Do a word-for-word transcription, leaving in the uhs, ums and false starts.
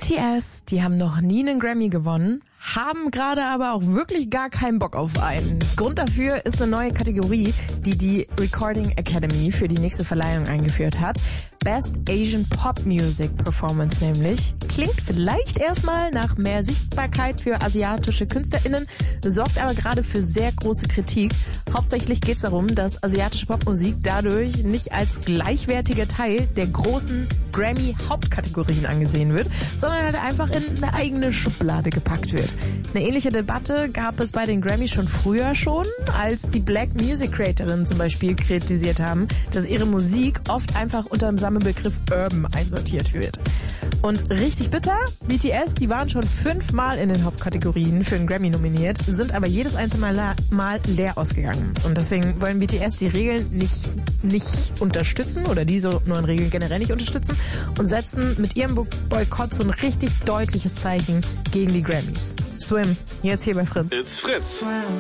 T S, die haben noch nie einen Grammy gewonnen, haben gerade aber auch wirklich gar keinen Bock auf einen. Grund dafür ist eine neue Kategorie, die die Recording Academy für die nächste Verleihung eingeführt hat. Best Asian Pop Music Performance nämlich. Klingt vielleicht erstmal nach mehr Sichtbarkeit für asiatische KünstlerInnen, sorgt aber gerade für sehr große Kritik. Hauptsächlich geht es darum, dass asiatische Popmusik dadurch nicht als gleichwertiger Teil der großen Grammy-Hauptkategorien angesehen wird, sondern halt einfach in eine eigene Schublade gepackt wird. Eine ähnliche Debatte gab es bei den Grammys schon früher schon, als die Black Music Creatorinnen zum Beispiel kritisiert haben, dass ihre Musik oft einfach unter dem Sammelbegriff Urban einsortiert wird. Und richtig bitter, B T S, die waren schon fünfmal in den Hauptkategorien für einen Grammy nominiert, sind aber jedes einzelne Mal leer ausgegangen. Und deswegen wollen B T S die Regeln nicht, nicht unterstützen oder diese neuen Regeln generell nicht unterstützen und setzen mit ihrem Boykott so ein richtig deutliches Zeichen gegen die Grammys. Swim, jetzt hier bei Fritz. It's Fritz.